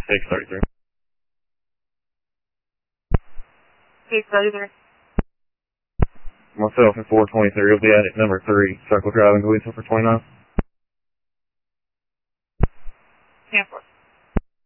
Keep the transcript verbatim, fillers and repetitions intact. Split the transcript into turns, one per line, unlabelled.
six thirty-three.
six thirty-three.
Myself at four twenty-three will be at it number three, Circle Drive in Louisville for twenty-nine.